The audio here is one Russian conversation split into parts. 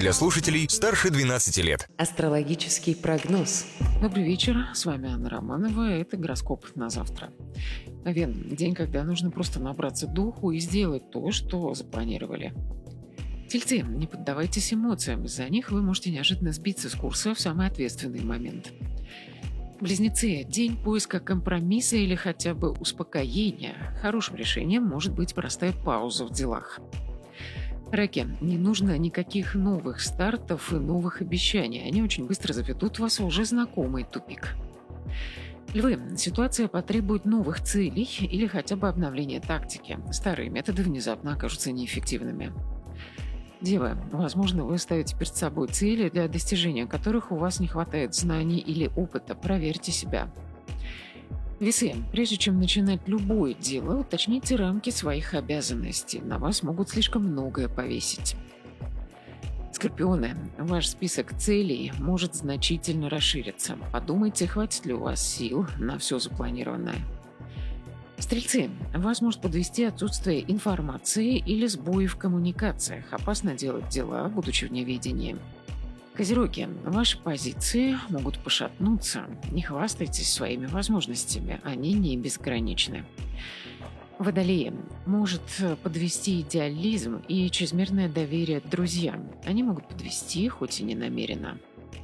для слушателей старше 12 лет. Астрологический прогноз. Добрый вечер, с вами Анна Романова, это гороскоп на завтра. Овен, день, когда нужно просто набраться духу и сделать то, что запланировали. Тельцы, не поддавайтесь эмоциям, из-за них вы можете неожиданно сбиться с курса в самый ответственный момент. Близнецы, день поиска компромисса или хотя бы успокоения. Хорошим решением может быть простая пауза в делах. Раки, не нужно никаких новых стартов и новых обещаний. Они очень быстро заведут вас в уже знакомый тупик. Львы, ситуация потребует новых целей или хотя бы обновления тактики. Старые методы внезапно окажутся неэффективными. Девы, возможно, вы ставите перед собой цели, для достижения которых у вас не хватает знаний или опыта. Проверьте себя. Весы, прежде чем начинать любое дело, уточните рамки своих обязанностей. На вас могут слишком многое повесить. Скорпионы, ваш список целей может значительно расшириться. Подумайте, хватит ли у вас сил на все запланированное. Стрельцы, вас может подвести отсутствие информации или сбои в коммуникациях. Опасно делать дела, будучи в неведении. Козероги, ваши позиции могут пошатнуться. Не хвастайтесь своими возможностями, они не безграничны. Водолеи, может подвести идеализм и чрезмерное доверие друзьям. Они могут подвести, хоть и не намеренно.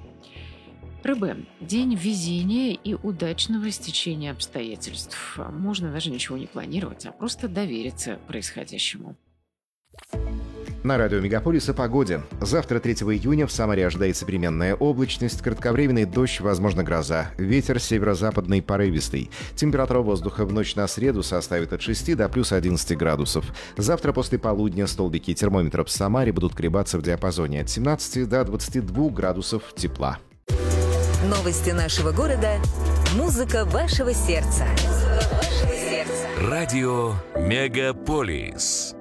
Рыбы, день везения и удачного стечения обстоятельств. Можно даже ничего не планировать, а просто довериться происходящему. На радио Мегаполис о погоде. Завтра, 3 июня, в Самаре ожидается переменная облачность, кратковременный дождь, возможно, гроза. Ветер северо-западный порывистый. Температура воздуха в ночь на среду составит от 6 до плюс 11 градусов. Завтра после полудня столбики термометров в Самаре будут колебаться в диапазоне от 17 до 22 градусов тепла. Новости нашего города. Музыка вашего сердца. Радио Мегаполис.